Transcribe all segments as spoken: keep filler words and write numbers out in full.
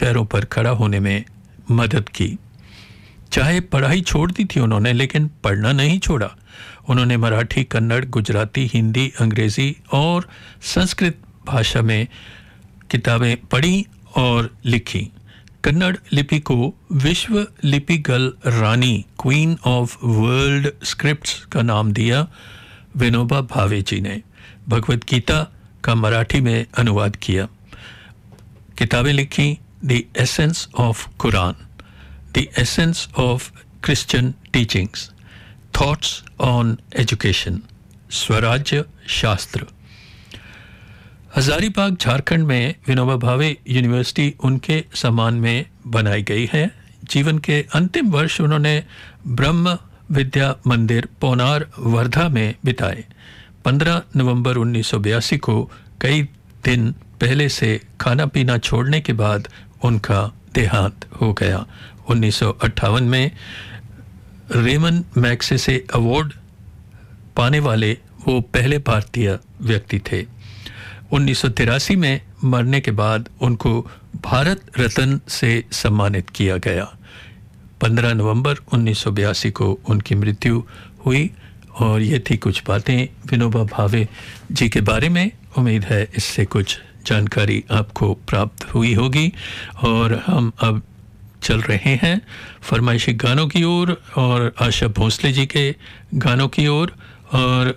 पैरों पर खड़ा होने में मदद की। चाहे पढ़ाई छोड़ दी थी उन्होंने, लेकिन पढ़ना नहीं छोड़ा। उन्होंने मराठी, कन्नड़, गुजराती, हिंदी, अंग्रेज़ी और संस्कृत भाषा में किताबें पढ़ी और लिखी। कन्नड़ लिपि को विश्व लिपिगल रानी, क्वीन ऑफ वर्ल्ड स्क्रिप्ट्स का नाम दिया विनोबा भावे जी ने। भगवत गीता का मराठी में अनुवाद किया। किताबें लिखी the essence of Quran, the essence of Christian teachings, thoughts on education, स्वराज्य शास्त्र। हजारीबाग झारखंड में विनोबा भावे यूनिवर्सिटी उनके सम्मान में बनाई गई है। जीवन के अंतिम वर्ष उन्होंने ब्रह्म विद्या मंदिर पोनार वर्धा में बिताए। पंद्रह नवंबर उन्नीस सौ बयासी को कई दिन पहले से खाना पीना छोड़ने के बाद उनका देहांत हो गया। उन्नीस सौ अट्ठावन में रेमन मैग्सेसे अवार्ड पाने वाले वो पहले भारतीय व्यक्ति थे। उन्नीस सौ तिरासी में मरने के बाद उनको भारत रत्न से सम्मानित किया गया। पंद्रह नवंबर उन्नीस सौ बयासी को उनकी मृत्यु हुई। और ये थी कुछ बातें विनोबा भावे जी के बारे में। उम्मीद है इससे कुछ जानकारी आपको प्राप्त हुई होगी। और हम अब चल रहे हैं फरमाइशी गानों की ओर और, और आशा भोसले जी के गानों की ओर। और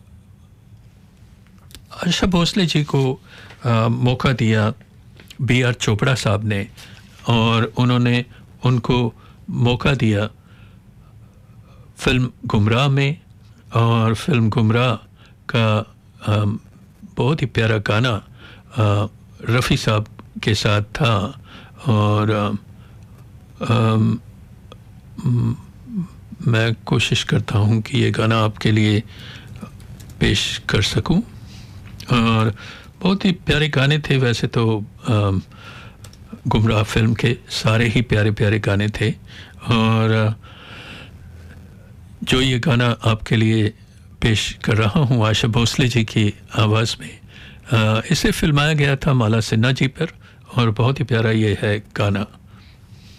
आशा भोसले जी को आ, मौका दिया बी आर चोपड़ा साहब ने, और उन्होंने उनको मौका दिया फिल्म गुमराह में। और फिल्म गुमराह का आ, बहुत ही प्यारा गाना आ, रफ़ी साहब के साथ था। और आ, आ, मैं कोशिश करता हूँ कि ये गाना आपके लिए पेश कर सकूँ। और बहुत ही प्यारे गाने थे। वैसे तो गुमराह फिल्म के सारे ही प्यारे प्यारे गाने थे। और जो ये गाना आपके लिए पेश कर रहा हूँ आशा भोसले जी की आवाज़ में, इसे फिल्माया गया था माला सिन्हा जी पर। और बहुत ही प्यारा ये है गाना।